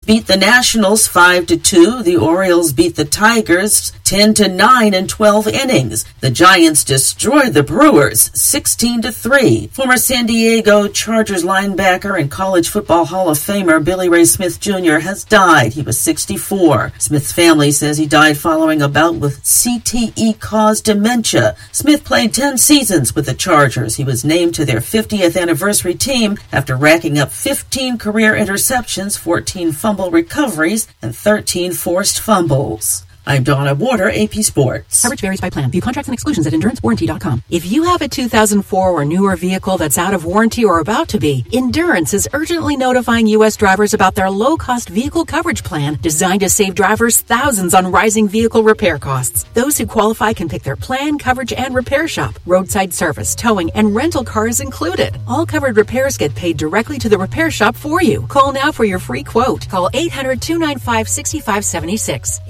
beat the Nationals 5-2. The Orioles beat the Tigers 10-9 in 12 innings. The Giants destroyed the Brewers 16-3. Former San Diego Chargers linebacker and college football Hall of Famer Billy Ray Smith Jr. has died. He was 64. Smith's family says he died following a bout with CTE-caused dementia. Smith played 10 seasons with the Chargers. He was named to their 50th anniversary team after racking up 15 career interceptions, 14 fumble recoveries, and 13 forced fumbles. I'm Donna Warder, AP Sports. Coverage varies by plan. View contracts and exclusions at EnduranceWarranty.com. If you have a 2004 or newer vehicle that's out of warranty or about to be, Endurance is urgently notifying U.S. drivers about their low-cost vehicle coverage plan designed to save drivers thousands on rising vehicle repair costs. Those who qualify can pick their plan, coverage, and repair shop. Roadside service, towing, and rental cars included. All covered repairs get paid directly to the repair shop for you. Call now for your free quote. Call 800-295-6576.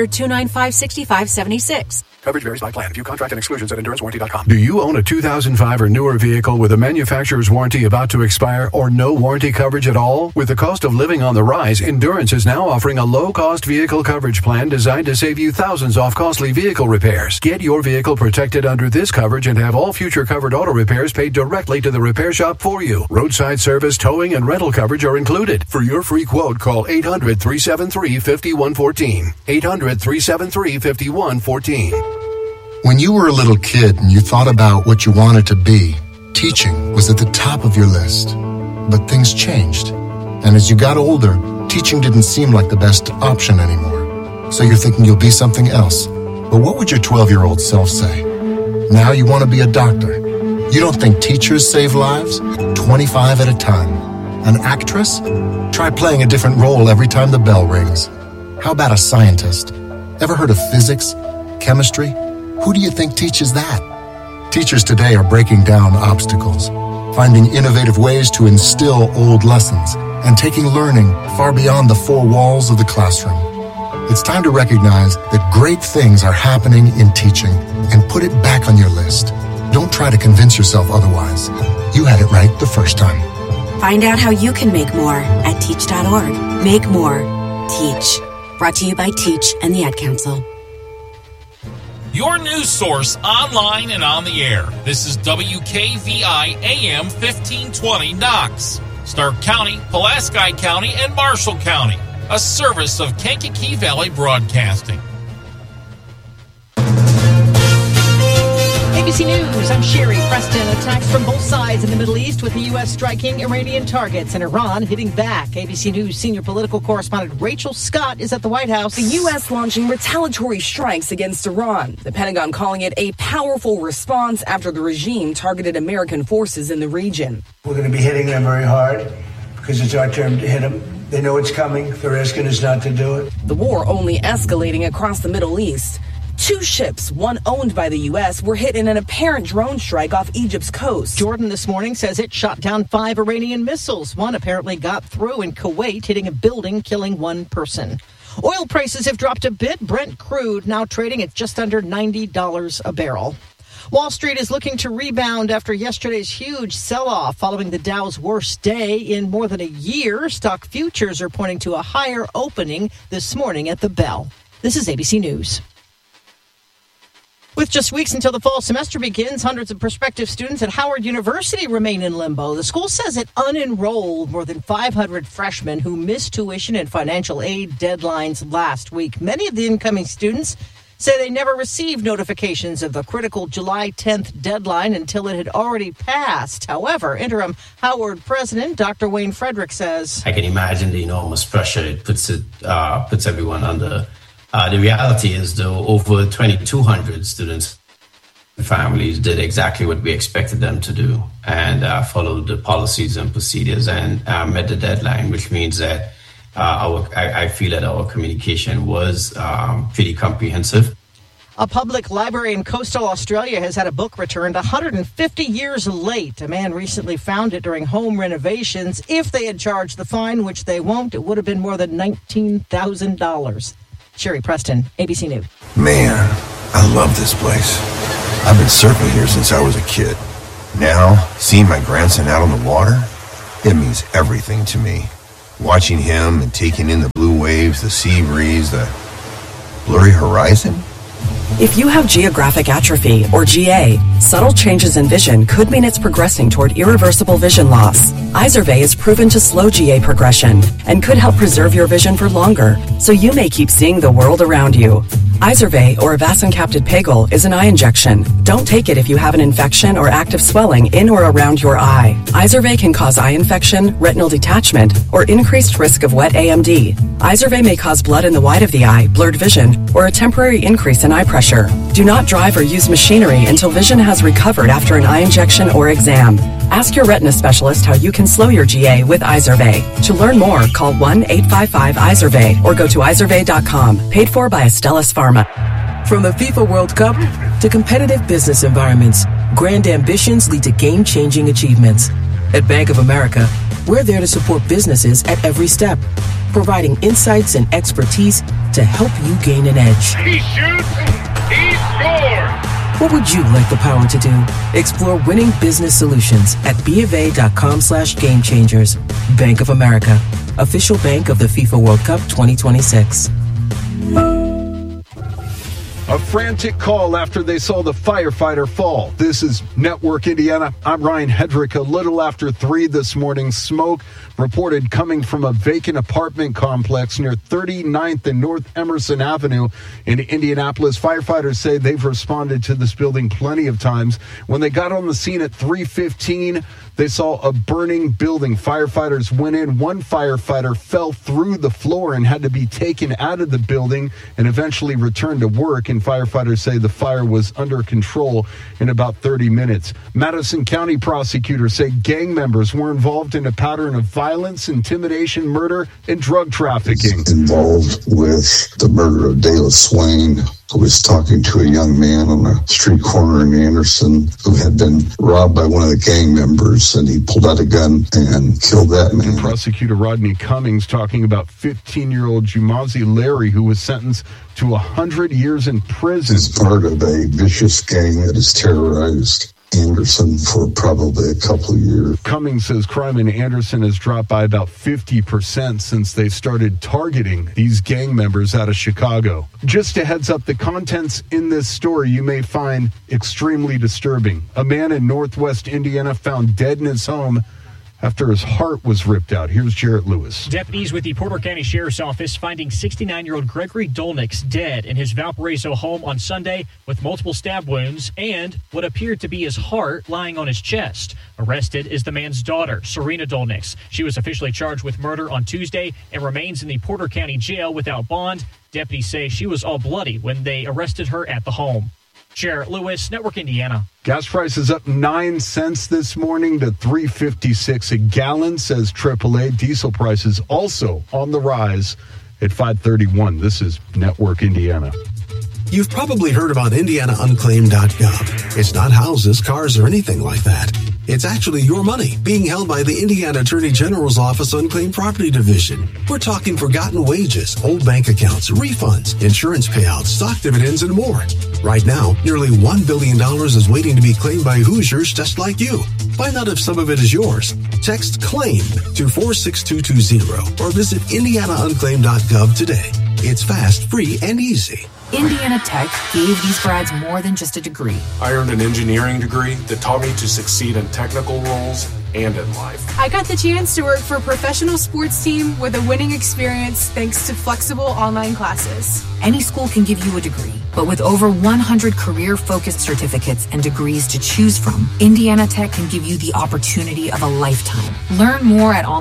800-295-6576. Coverage varies by plan. View contract and exclusions at EnduranceWarranty.com. Do you own a 2005 or newer vehicle with a manufacturer's warranty about to expire or no warranty coverage at all? With the cost of living on the rise, Endurance is now offering a low-cost vehicle coverage plan designed to save you thousands off costly vehicle repairs. Get your vehicle protected under this coverage and have all future covered auto repairs paid directly to the repair shop for you. Roadside service, towing, and rental coverage are included. For your free quote, call 800-373-5114. 800-373-5114. When you were a little kid and you thought about what you wanted to be, teaching was at the top of your list. But things changed. And as you got older, teaching didn't seem like the best option anymore. So you're thinking you'll be something else. But what would your 12-year-old self say? Now you want to be a doctor. You don't think teachers save lives? 25 at a time. An actress? Try playing a different role every time the bell rings. How about a scientist? Ever heard of physics? Chemistry? Who do you think teaches that? Teachers today are breaking down obstacles, finding innovative ways to instill old lessons, and taking learning far beyond the four walls of the classroom. It's time to recognize that great things are happening in teaching and put it back on your list. Don't try to convince yourself otherwise. You had it right the first time. Find out how you can make more at teach.org. Make more. Teach. Brought to you by Teach and the Ad Council. Your news source online and on the air. This is WKVI AM 1520 Knox, Stark County, Pulaski County, and Marshall County. A service of Kankakee Valley Broadcasting. ABC News, I'm Sherry Preston. Attacks from both sides in the Middle East with the U.S. striking Iranian targets and Iran hitting back. ABC News senior political correspondent Rachel Scott is at the White House. The U.S. launching retaliatory strikes against Iran. The Pentagon calling it a powerful response after the regime targeted American forces in the region. We're going to be hitting them very hard because it's our turn to hit them. They know it's coming. They're asking us not to do it. The war only escalating across the Middle East. 2 ships, one owned by the U.S., were hit in an apparent drone strike off Egypt's coast. Jordan this morning says it shot down 5 Iranian missiles. One apparently got through in Kuwait, hitting a building, killing 1 person. Oil prices have dropped a bit. Brent crude now trading at just under $90 a barrel. Wall Street is looking to rebound after yesterday's huge sell-off following the Dow's worst day in more than a year. Stock futures are pointing to a higher opening this morning at the bell. This is ABC News. With just weeks until the fall semester begins, hundreds of prospective students at Howard University remain in limbo. The school says it unenrolled more than 500 freshmen who missed tuition and financial aid deadlines last week. Many of the incoming students say they never received notifications of the critical July 10th deadline until it had already passed. However, interim Howard president Dr. Wayne Frederick says, I can imagine the enormous pressure it puts everyone under. The reality is, though, over 2,200 students and families did exactly what we expected them to do and followed the policies and procedures and met the deadline, which means that I feel that our communication was pretty comprehensive. A public library in coastal Australia has had a book returned 150 years late. A man recently found it during home renovations. If they had charged the fine, which they won't, it would have been more than $19,000. Sherry Preston, ABC News. Man, I love this place. I've been surfing here since I was a kid. Now, seeing my grandson out on the water, it means everything to me. watching him and taking in the blue waves, the sea breeze, the blurry horizon. If you have geographic atrophy, or GA, subtle changes in vision could mean it's progressing toward irreversible vision loss. Izervay is proven to slow GA progression and could help preserve your vision for longer, so you may keep seeing the world around you. Izervay, or avacincaptad pegol, is an eye injection. Don't take it if you have an infection or active swelling in or around your eye. Izervay can cause eye infection, retinal detachment, or increased risk of wet AMD. Izervay may cause blood in the white of the eye, blurred vision, or a temporary increase in eye pressure. Do not drive or use machinery until vision has recovered after an eye injection or exam. Ask your retina specialist how you can slow your GA with Izervay. To learn more, call 1-855-IZERVAY or go to izervay.com. Paid for by Astellas Pharma. From the FIFA World Cup to competitive business environments, grand ambitions lead to game-changing achievements. At Bank of America, we're there to support businesses at every step, providing insights and expertise to help you gain an edge. He shoots, he scores! What would you like the power to do? Explore winning business solutions at BofA.com/gamechangers. Bank of America, official bank of the FIFA World Cup 2026. A frantic call after they saw the firefighter fall. This is Network Indiana. I'm Ryan Hedrick. A little after 3 this morning, smoke reported coming from a vacant apartment complex near 39th and North Emerson Avenue in Indianapolis. Firefighters say they've responded to this building plenty of times. When they got on the scene at 3:15, they saw a burning building. Firefighters went in. One firefighter fell through the floor and had to be taken out of the building and eventually returned to work. And firefighters say the fire was under control in about 30 minutes. Madison County prosecutors say gang members were involved in a pattern of violence, intimidation, murder, and drug trafficking. Involved with the murder of Dayla Swain, who was talking to a young man on a street corner in Anderson who had been robbed by one of the gang members, and he pulled out a gun and killed that man. Prosecutor Rodney Cummings talking about 15-year-old Jumazi Larry, who was sentenced to 100 years in prison. He's part of a vicious gang that has terrorized Anderson for probably a couple of years. Cummings says crime in Anderson has dropped by about 50% since they started targeting these gang members out of Chicago. Just a heads up, the contents in this story you may find extremely disturbing. A man in Northwest Indiana found dead in his home after his heart was ripped out. Here's Jarrett Lewis. Deputies with the Porter County Sheriff's Office finding 69-year-old Gregory Dolnix dead in his Valparaiso home on Sunday with multiple stab wounds and what appeared to be his heart lying on his chest. Arrested is the man's daughter, Serena Dolnix. She was officially charged with murder on Tuesday and remains in the Porter County Jail without bond. Deputies say she was all bloody when they arrested her at the home. Jarrett Lewis, Network Indiana. Gas prices up 9 cents this morning to $3.56 a gallon, says AAA. Diesel prices also on the rise at $5.31. This is Network Indiana. You've probably heard about IndianaUnclaimed.gov. It's not houses, cars, or anything like that. It's actually your money being held by the Indiana Attorney General's Office Unclaimed Property Division. We're talking forgotten wages, old bank accounts, refunds, insurance payouts, stock dividends, and more. Right now, nearly $1 billion is waiting to be claimed by Hoosiers just like you. Find out if some of it is yours. Text CLAIM to 46220 or visit IndianaUnclaimed.gov today. It's fast, free, and easy. Indiana Tech gave these grads more than just a degree. I earned an engineering degree that taught me to succeed in technical roles and in life. I got the chance to work for a professional sports team with a winning experience thanks to flexible online classes. Any school can give you a degree, but with over 100 career-focused certificates and degrees to choose from, Indiana Tech can give you the opportunity of a lifetime. Learn more at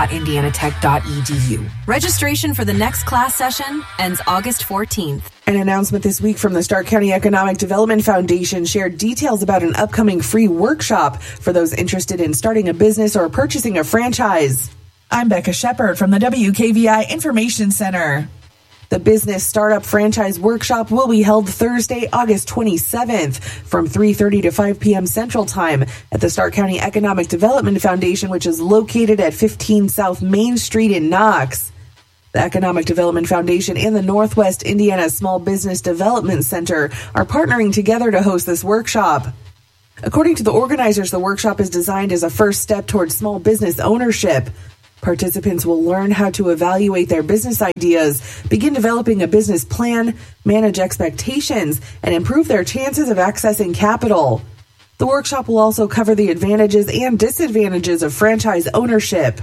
online.indianatech.edu. Registration for the next class session ends August 14th. An announcement this week from the Stark County Economic Development Foundation shared details about an upcoming free workshop for those interested in starting a business or purchasing a franchise. I'm Becca Shepard from the WKVI Information Center. The Business Startup Franchise Workshop will be held Thursday, August 27th from 3:30 to 5 p.m. Central Time at the Stark County Economic Development Foundation, which is located at 15 South Main Street in Knox. The Economic Development Foundation and the Northwest Indiana Small Business Development Center are partnering together to host this workshop. According to the organizers, the workshop is designed as a first step towards small business ownership. Participants will learn how to evaluate their business ideas, begin developing a business plan, manage expectations, and improve their chances of accessing capital. The workshop will also cover the advantages and disadvantages of franchise ownership.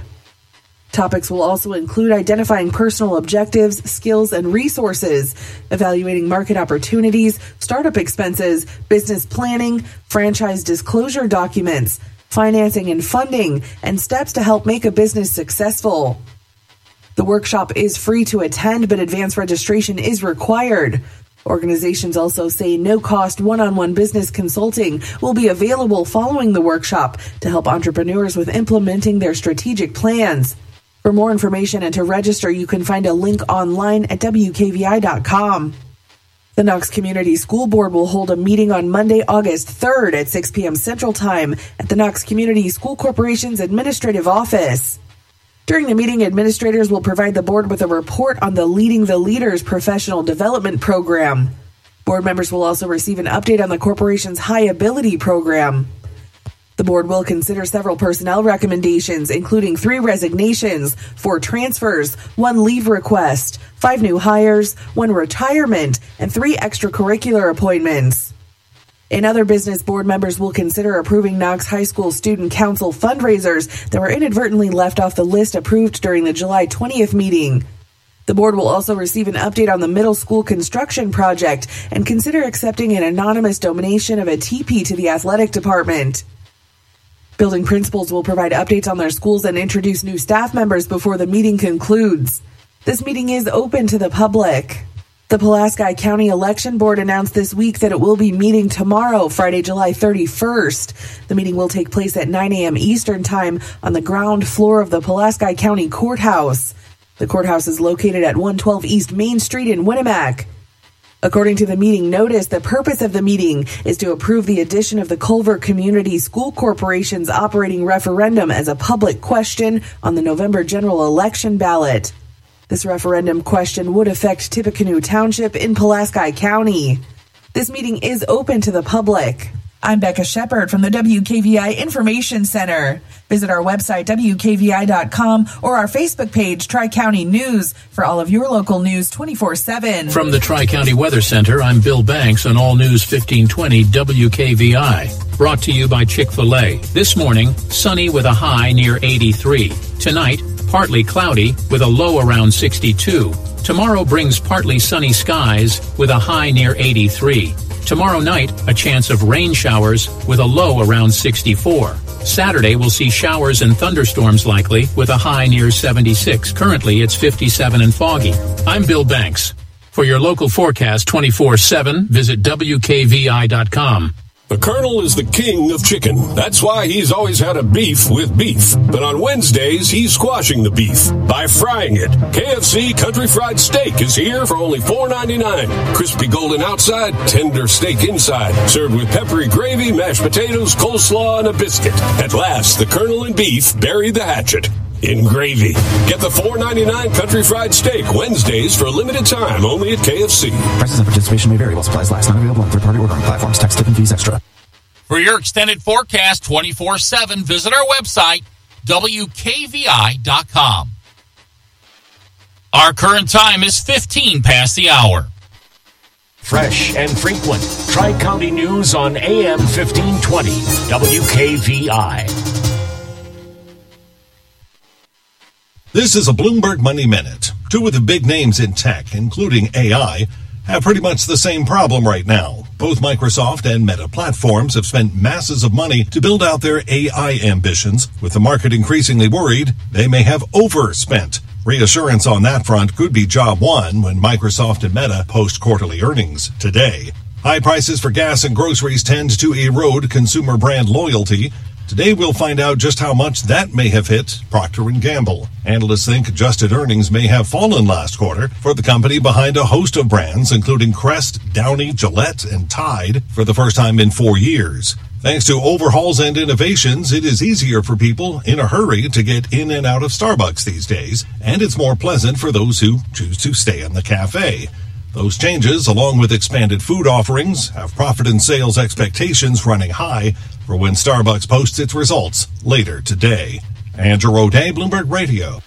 Topics will also include identifying personal objectives, skills, and resources, evaluating market opportunities, startup expenses, business planning, franchise disclosure documents, financing and funding, and steps to help make a business successful. The workshop is free to attend, but advance registration is required. Organizations also say no-cost one-on-one business consulting will be available following the workshop to help entrepreneurs with implementing their strategic plans. For more information and to register, you can find a link online at WKVI.com. The Knox Community School Board will hold a meeting on Monday, August 3rd at 6 p.m. Central Time at the Knox Community School Corporation's Administrative Office. During the meeting, administrators will provide the board with a report on the Leading the Leaders professional development program. Board members will also receive an update on the corporation's High Ability program. The board will consider several personnel recommendations, including 3 resignations, 4 transfers, 1 leave request, 5 new hires, 1 retirement, and 3 extracurricular appointments. In other business, board members will consider approving Knox High School Student Council fundraisers that were inadvertently left off the list approved during the July 20th meeting. The board will also receive an update on the middle school construction project and consider accepting an anonymous donation of a teepee to the athletic department. Building principals will provide updates on their schools and introduce new staff members before the meeting concludes. This meeting is open to the public. The Pulaski County Election Board announced this week that it will be meeting tomorrow, Friday, July 31st. The meeting will take place at 9 a.m. Eastern Time on the ground floor of the Pulaski County Courthouse. The courthouse is located at 112 East Main Street in Winamac. According to the meeting notice, the purpose of the meeting is to approve the addition of the Culver Community School Corporation's operating referendum as a public question on the November general election ballot. This referendum question would affect Tippecanoe Township in Pulaski County. This meeting is open to the public. I'm Becca Shepard from the WKVI Information Center. Visit our website, WKVI.com, or our Facebook page, Tri-County News, for all of your local news 24/7. From the Tri-County Weather Center, I'm Bill Banks on All News 1520 WKVI. Brought to you by Chick-fil-A. This morning, sunny with a high near 83. Tonight, partly cloudy with a low around 62. Tomorrow brings partly sunny skies with a high near 83. Tomorrow night, a chance of rain showers with a low around 64. Saturday, we'll see showers and thunderstorms likely with a high near 76. Currently, it's 57 and foggy. I'm Bill Banks. For your local forecast 24/7, visit WKVI.com. The Colonel is the king of chicken. That's why he's always had a beef with beef. But on Wednesdays, he's squashing the beef by frying it. KFC Country Fried Steak is here for only $4.99. Crispy golden outside, tender steak inside. Served with peppery gravy, mashed potatoes, coleslaw, and a biscuit. At last, the Colonel and beef bury the hatchet in gravy. Get the $4.99 Country Fried Steak Wednesdays for a limited time only at KFC. Prices and participation may vary while supplies last. Not available on third-party ordering platforms. Tax, tip, and fees extra. For your extended forecast 24/7, visit our website, WKVI.com. Our current time is 15 past the hour. Fresh and frequent. Tri-County News on AM 1520, WKVI. This is a Bloomberg Money Minute. 2 of the big names in tech, including AI, have pretty much the same problem right now. Both Microsoft and Meta Platforms have spent masses of money to build out their AI ambitions. With the market increasingly worried, they may have overspent. Reassurance on that front could be job one when Microsoft and Meta post quarterly earnings today. High prices for gas and groceries tend to erode consumer brand loyalty. Today we'll find out just how much that may have hit Procter & Gamble. Analysts think adjusted earnings may have fallen last quarter for the company behind a host of brands, including Crest, Downy, Gillette, and Tide, for the first time in 4 years. Thanks to overhauls and innovations, it is easier for people in a hurry to get in and out of Starbucks these days, and it's more pleasant for those who choose to stay in the cafe. Those changes, along with expanded food offerings, have profit and sales expectations running high for when Starbucks posts its results later today. Andrew O'Day, Bloomberg Radio.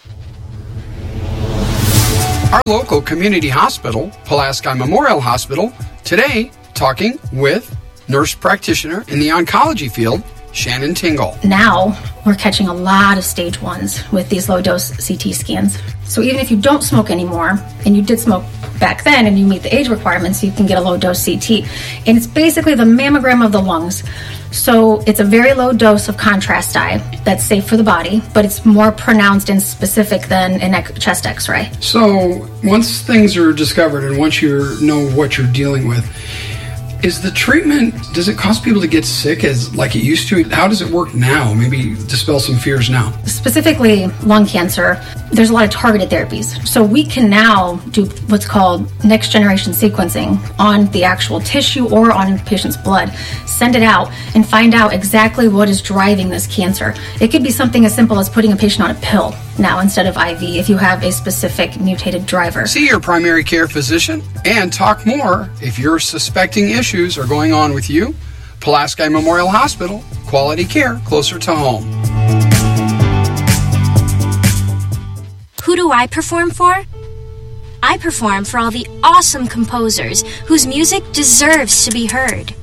Our local community hospital, Pulaski Memorial Hospital, today talking with nurse practitioner in the oncology field, Shannon Tingle. Now we're catching a lot of stage 1s with these low-dose CT scans. So even if you don't smoke anymore, and you did smoke back then and you meet the age requirements, you can get a low-dose CT. And it's basically the mammogram of the lungs. So it's a very low dose of contrast dye that's safe for the body, but it's more pronounced and specific than a chest x-ray. So once things are discovered and once you know what you're dealing with, is the treatment, does it cause people to get sick as like it used to? How does it work now? Maybe dispel some fears now. Specifically lung cancer, there's a lot of targeted therapies. So we can now do what's called next generation sequencing on the actual tissue or on the patient's blood, send it out and find out exactly what is driving this cancer. It could be something as simple as putting a patient on a pill now instead of IV if you have a specific mutated driver. See your primary care physician and talk more if you're suspecting issues are going on with you. Pulaski Memorial Hospital, quality care closer to home. Who do I perform for? I perform for all the awesome composers whose music deserves to be heard.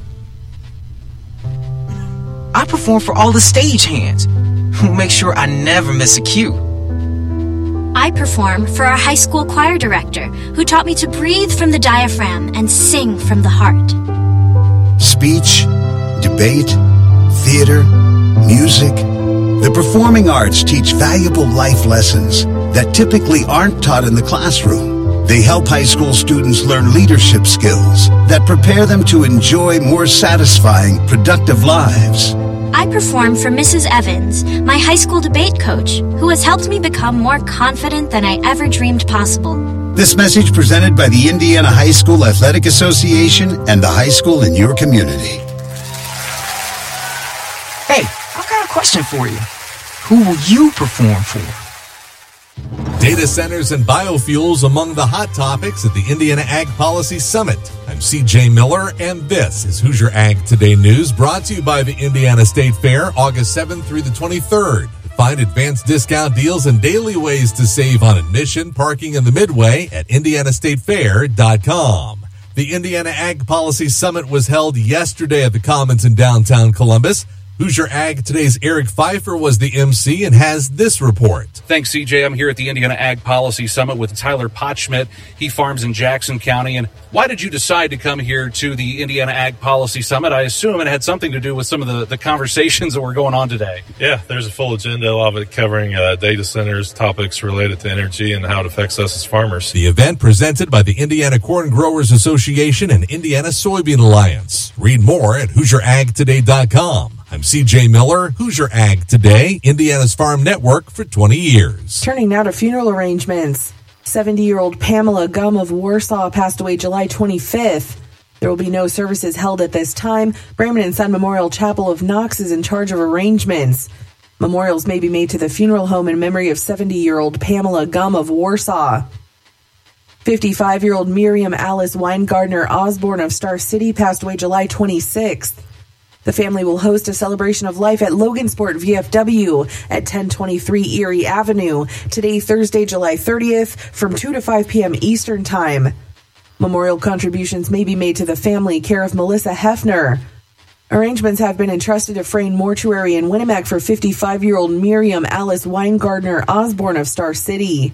I perform for all the stagehands who make sure I never miss a cue. I perform for our high school choir director who taught me to breathe from the diaphragm and sing from the heart. Speech, debate, theater, music. The performing arts teach valuable life lessons that typically aren't taught in the classroom. They help high school students learn leadership skills that prepare them to enjoy more satisfying, productive lives. I perform for Mrs. Evans, my high school debate coach, who has helped me become more confident than I ever dreamed possible. This message presented by the Indiana High School Athletic Association and the high school in your community. Hey, I've got a question for you. Who will you perform for? Data centers and biofuels among the hot topics at the Indiana Ag Policy Summit. I'm CJ Miller, and this is Hoosier Ag Today News, brought to you by the Indiana State Fair, August 7th through the 23rd. Find advanced discount deals and daily ways to save on admission, parking, and the Midway at indianastatefair.com. The Indiana Ag Policy Summit was held yesterday at the Commons in downtown Columbus. Hoosier Ag Today's Eric Pfeiffer was the MC and has this report. Thanks, CJ. I'm here at the Indiana Ag Policy Summit with Tyler Potschmidt. He farms in Jackson County. And why did you decide to come here to the Indiana Ag Policy Summit? I assume it had something to do with some of the conversations that were going on today. Yeah, there's a full agenda of it covering data centers, topics related to energy, and how it affects us as farmers. The event presented by the Indiana Corn Growers Association and Indiana Soybean Alliance. Read more at HoosierAgToday.com. I'm CJ Miller, Hoosier Ag Today, Indiana's farm network for 20 years. Turning now to funeral arrangements. 70-year-old Pamela Gum of Warsaw passed away July 25th. There will be no services held at this time. Brayman and Son Memorial Chapel of Knox is in charge of arrangements. Memorials may be made to the funeral home in memory of 70-year-old Pamela Gum of Warsaw. 55-year-old Miriam Alice Weingardner Osborne of Star City passed away July 26th. The family will host a celebration of life at Logansport VFW at 1023 Erie Avenue today, Thursday, July 30th from 2 to 5 p.m. Eastern Time. Memorial contributions may be made to the family, care of Melissa Hefner. Arrangements have been entrusted to Frayne Mortuary in Winnemac for 55-year-old Miriam Alice Weingardner Osborne of Star City.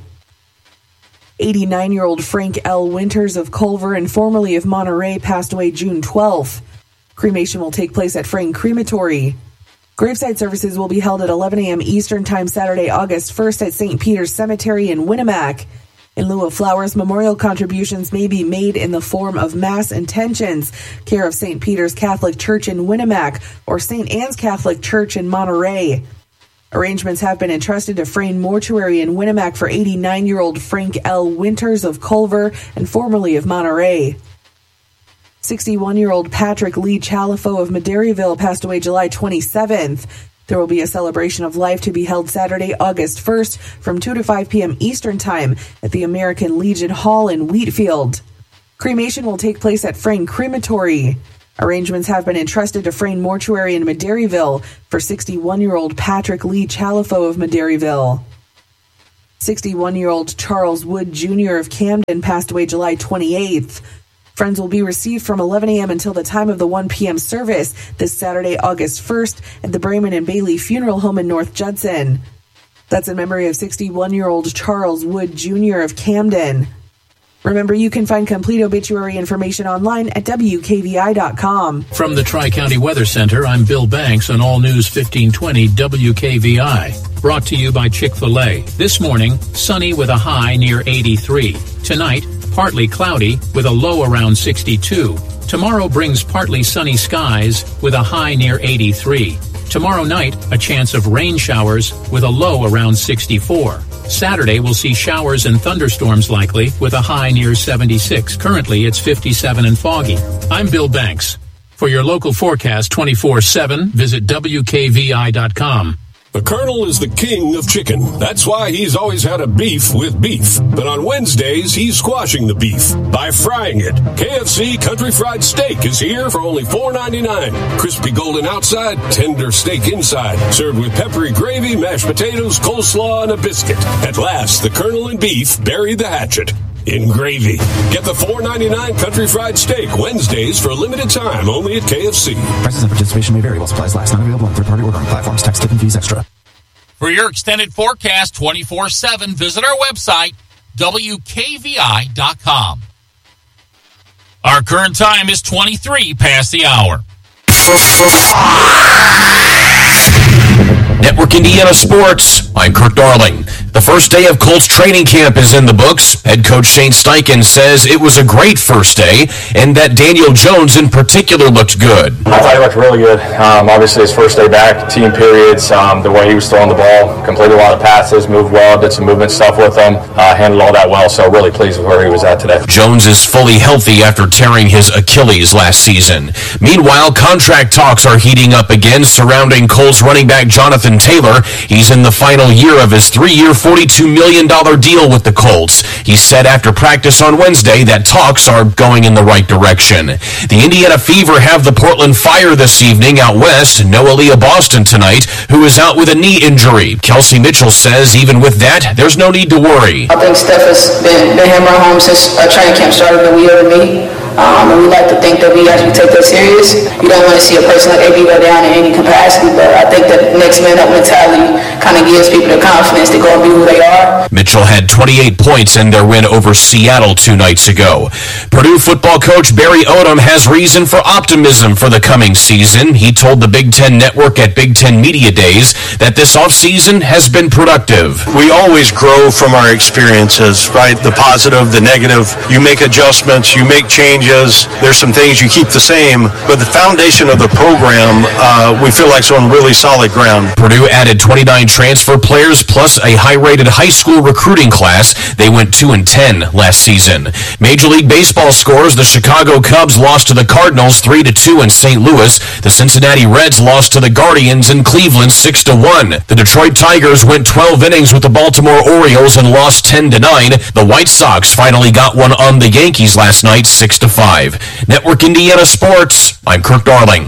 89-year-old Frank L. Winters of Culver and formerly of Monterey passed away June 12th. Cremation will take place at Frayne Crematory. Graveside services will be held at 11 a.m. Eastern Time Saturday, August 1st at St. Peter's Cemetery in Winnemac. In lieu of flowers, memorial contributions may be made in the form of mass intentions, care of St. Peter's Catholic Church in Winnemac or St. Anne's Catholic Church in Monterey. Arrangements have been entrusted to Frayne Mortuary in Winnemac for 89-year-old Frank L. Winters of Culver and formerly of Monterey. 61-year-old Patrick Lee Chalifo of Madairyville passed away July 27th. There will be a celebration of life to be held Saturday, August 1st from 2 to 5 p.m. Eastern Time at the American Legion Hall in Wheatfield. Cremation will take place at Frayne Crematory. Arrangements have been entrusted to Frayne Mortuary in Madairyville for 61-year-old Patrick Lee Chalifo of Madairyville. 61-year-old Charles Wood Jr. of Camden passed away July 28th. Friends will be received from 11 a.m. until the time of the 1 p.m. service this Saturday, August 1st at the Brayman and Bailey Funeral Home in North Judson. That's in memory of 61-year-old Charles Wood Jr. of Camden. Remember, you can find complete obituary information online at WKVI.com. From the Tri-County Weather Center, I'm Bill Banks on All News 1520 WKVI. Brought to you by Chick-fil-A. This morning, sunny with a high near 83. Tonight, partly cloudy with a low around 62. Tomorrow brings partly sunny skies with a high near 83. Tomorrow night, a chance of rain showers with a low around 64. Saturday, we'll see showers and thunderstorms likely with a high near 76. Currently, it's 57 and foggy. I'm Bill Banks. For your local forecast 24/7, visit WKVI.com. The Colonel is the king of chicken. That's why he's always had a beef with beef. But on Wednesdays, he's squashing the beef by frying it. KFC Country Fried Steak is here for only $4.99. Crispy golden outside, tender steak inside. Served with peppery gravy, mashed potatoes, coleslaw, and a biscuit. At last, the Colonel and beef buried the hatchet in gravy. Get the $4.99 Country Fried Steak Wednesdays for a limited time only at KFC. Prices and participation may vary while supplies last. Not available on third-party ordering platforms. Tax, tip, and fees extra. For your extended forecast 24/7, visit our website, WKVI.com. Our current time is 23 past the hour. Network Indiana Sports, I'm Kirk Darling. The first day of Colts training camp is in the books. Head coach Shane Steichen says it was a great first day and that Daniel Jones in particular looked good. I thought he looked really good. Obviously his first day back, team periods, the way he was throwing the ball, completed a lot of passes, moved well, did some movement stuff with him, handled all that well, so really pleased with where he was at today. Jones is fully healthy after tearing his Achilles last season. Meanwhile, contract talks are heating up again surrounding Colts running back Jonathan Taylor. He's in the final year of his 3-year, $42 million deal with the Colts. He said after practice on Wednesday that talks are going in the right direction. The Indiana Fever have the Portland Fire this evening out west. No Aaliyah Boston tonight, who is out with a knee injury. Kelsey Mitchell says even with that, there's no need to worry. I think Steph has been hammering home since training camp started that we have a knee. And we like to think that we actually take that serious. You don't want to see a person like AB go down in any capacity, but I think that next man up mentality kind of gives people the confidence to go and be who they are. Mitchell had 28 points in their win over Seattle 2 nights ago. Purdue football coach Barry Odom has reason for optimism for the coming season. He told the Big Ten Network at Big Ten Media Days that this offseason has been productive. We always grow from our experiences, right? The positive, the negative. You make adjustments, you make changes. There's some things you keep the same, but the foundation of the program, we feel like it's on really solid ground. Purdue added 29 transfer players plus a high-rated high school recruiting class. They went 2-10 last season. Major League Baseball scores: the Chicago Cubs lost to the Cardinals 3-2 in St. Louis. The Cincinnati Reds lost to the Guardians in Cleveland 6-1. The Detroit Tigers went 12 innings with the Baltimore Orioles and lost 10-9. The White Sox finally got one on the Yankees last night 6-5. Network Indiana Sports, I'm Kirk Darling.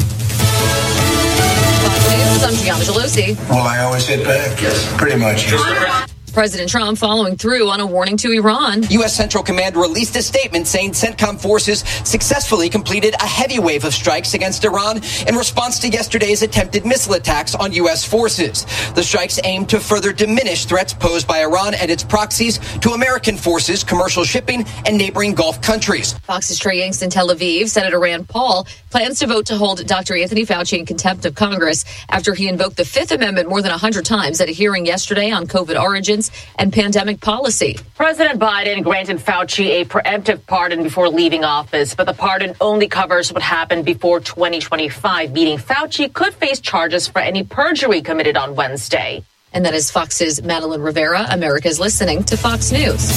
I'm Gianna Gelosi. Well, I always hit back. Yes, pretty much. President Trump following through on a warning to Iran. U.S. Central Command released a statement saying CENTCOM forces successfully completed a heavy wave of strikes against Iran in response to yesterday's attempted missile attacks on U.S. forces. The strikes aim to further diminish threats posed by Iran and its proxies to American forces, commercial shipping, and neighboring Gulf countries. Fox's Trey Yanks in Tel Aviv. Senator Rand Paul plans to vote to hold Dr. Anthony Fauci in contempt of Congress after he invoked the Fifth Amendment more than 100 times at a hearing yesterday on COVID origins and pandemic policy. President Biden granted Fauci a preemptive pardon before leaving office, but the pardon only covers what happened before 2025, meaning Fauci could face charges for any perjury committed on Wednesday. And that is Fox's Madeline Rivera. America's listening to Fox News.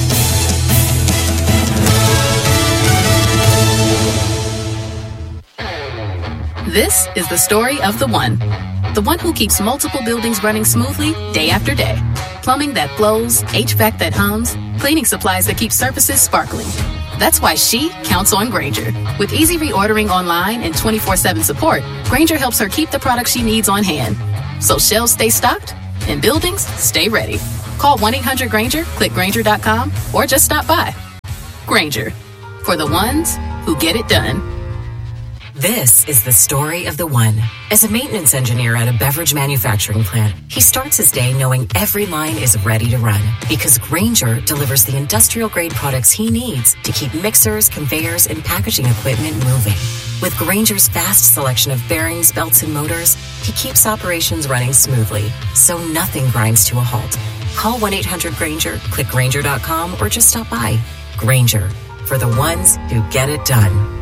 This is the story of the one who keeps multiple buildings running smoothly day after day. Plumbing that flows, HVAC that hums, cleaning supplies that keep surfaces sparkling. That's why she counts on Grainger. With easy reordering online and 24/7 support, Grainger helps her keep the products she needs on hand. So shelves stay stocked and buildings stay ready. Call 1-800-GRAINGER, click Grainger.com, or just stop by. Grainger, for the ones who get it done. This is the story of the one. As a maintenance engineer at a beverage manufacturing plant, he starts his day knowing every line is ready to run because Grainger delivers the industrial-grade products he needs to keep mixers, conveyors, and packaging equipment moving. With Grainger's vast selection of bearings, belts, and motors, he keeps operations running smoothly, so nothing grinds to a halt. Call 1-800-GRAINGER, click Grainger.com, or just stop by. Grainger, for the ones who get it done.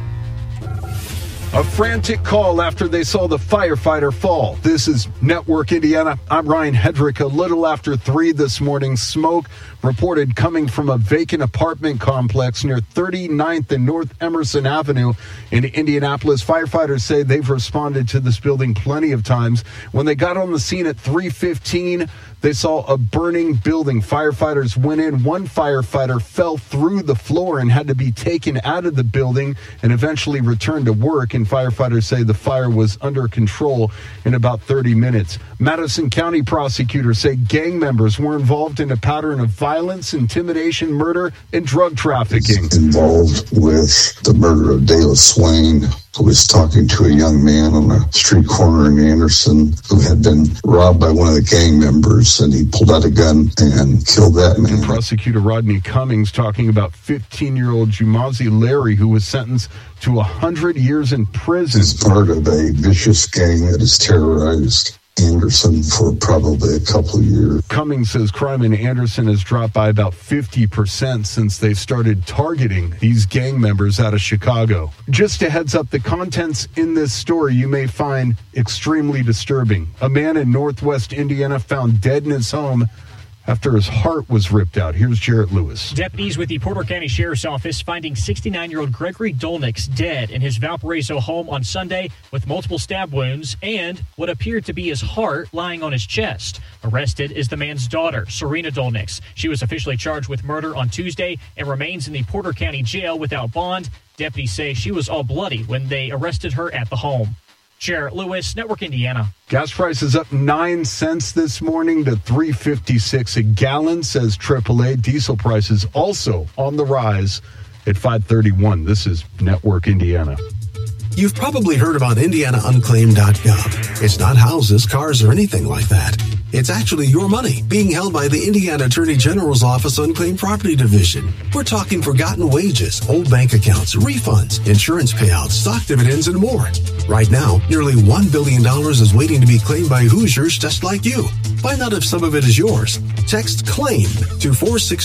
A frantic call after they saw the firefighter fall. This is Network Indiana. I'm Ryan Hedrick. A little after 3 this morning, smoke reported coming from a vacant apartment complex near 39th and North Emerson Avenue in Indianapolis. Firefighters say they've responded to this building plenty of times. When they got on the scene at 3:15, they saw a burning building. Firefighters went in. One firefighter fell through the floor and had to be taken out of the building and eventually returned to work. And firefighters say the fire was under control in about 30 minutes. Madison County prosecutors say gang members were involved in a pattern of violence, intimidation, murder, and drug trafficking. Involved with the murder of Dale Swain, who was talking to a young man on a street corner in Anderson who had been robbed by one of the gang members, and he pulled out a gun and killed that man. And Prosecutor Rodney Cummings talking about 15-year-old Jumazi Larry, who was sentenced to 100 years in prison. He's part of a vicious gang that has terrorized Anderson for probably a couple of years. Cummings says crime in Anderson has dropped by about 50% since they started targeting these gang members out of Chicago. Just a heads up, the contents in this story you may find extremely disturbing. A man in Northwest Indiana found dead in his home after his heart was ripped out. Here's Jarrett Lewis. Deputies with the Porter County Sheriff's Office finding 69-year-old Gregory Dolnix dead in his Valparaiso home on Sunday with multiple stab wounds and what appeared to be his heart lying on his chest. Arrested is the man's daughter, Serena Dolnix. She was officially charged with murder on Tuesday and remains in the Porter County Jail without bond. Deputies say she was all bloody when they arrested her at the home. Jarrett Lewis, Network Indiana. Gas prices up 9 cents this morning to $3.56 a gallon, says AAA. Diesel prices also on the rise at $5.31. This is Network Indiana. You've probably heard about IndianaUnclaimed.gov. It's not houses, cars, or anything like that. It's actually your money being held by the Indiana Attorney General's Office Unclaimed Property Division. We're talking forgotten wages, old bank accounts, refunds, insurance payouts, stock dividends, and more. Right now, nearly $1 billion is waiting to be claimed by Hoosiers just like you. Find out if some of it is yours. Text CLAIM to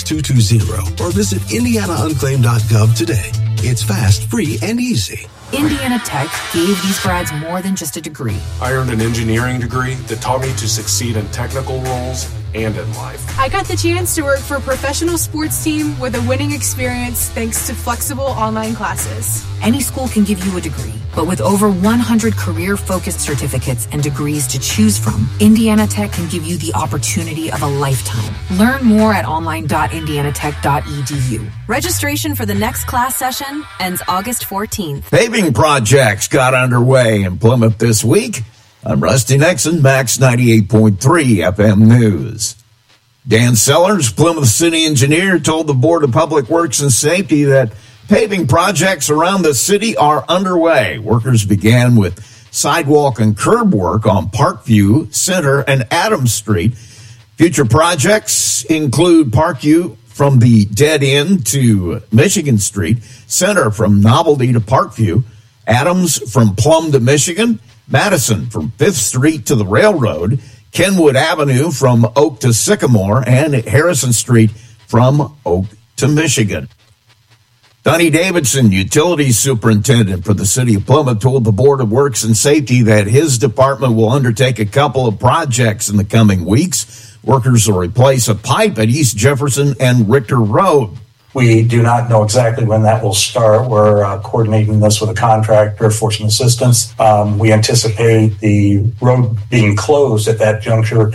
46220 or visit IndianaUnclaimed.gov today. It's fast, free, and easy. Indiana Tech gave these grads more than just a degree. I earned an engineering degree that taught me to succeed in technical roles and in life. I got the chance to work for a professional sports team with a winning experience thanks to flexible online classes. Any school can give you a degree, but with over 100 career-focused certificates and degrees to choose from, Indiana Tech can give you the opportunity of a lifetime. Learn more at online.indianatech.edu. Registration for the next class session ends August 14th. Paving projects got underway in Plymouth this week. I'm Rusty Nixon, Max 98.3 FM News. Dan Sellers, Plymouth City Engineer, told the Board of Public Works and Safety that paving projects around the city are underway. Workers began with sidewalk and curb work on Parkview, Center, and Adams Street. Future projects include Parkview from the dead end to Michigan Street, Center from Novelty to Parkview, Adams from Plum to Michigan, Madison from 5th Street to the railroad, Kenwood Avenue from Oak to Sycamore, and Harrison Street from Oak to Michigan. Donnie Davidson, Utilities Superintendent for the City of Plymouth, told the Board of Works and Safety that his department will undertake a couple of projects in the coming weeks. Workers will replace a pipe at East Jefferson and Richter Road. We do not know exactly when that will start. We're coordinating this with a contractor for some assistance. We anticipate the road being closed at that juncture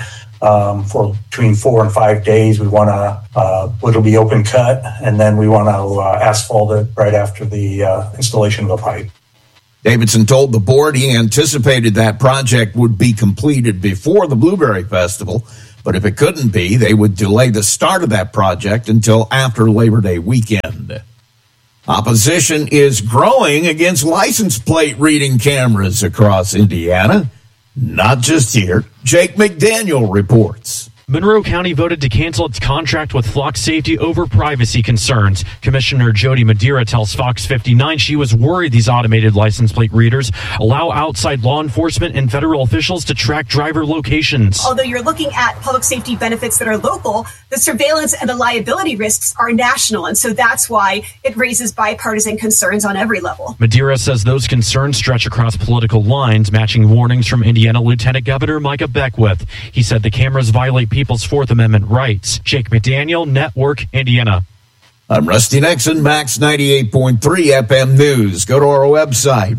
for between 4 and 5 days. We want to, it'll be open cut, and then we want to asphalt it right after the installation of the pipe. Davidson told the board he anticipated that project would be completed before the Blueberry Festival, but if it couldn't be, they would delay the start of that project until after Labor Day weekend. Opposition is growing against license plate reading cameras across Indiana. Not just here. Jake McDaniel reports. Monroe County voted to cancel its contract with Flock Safety over privacy concerns. Commissioner Jody Madeira tells Fox 59 she was worried these automated license plate readers allow outside law enforcement and federal officials to track driver locations. Although you're looking at public safety benefits that are local, the surveillance and the liability risks are national, and so that's why it raises bipartisan concerns on every level. Madeira says those concerns stretch across political lines, matching warnings from Indiana Lieutenant Governor Micah Beckwith. He said the cameras violate people's Fourth Amendment rights. Jake McDaniel, Network, Indiana. I'm Rusty Nixon, Max 98.3 FM News. Go to our website,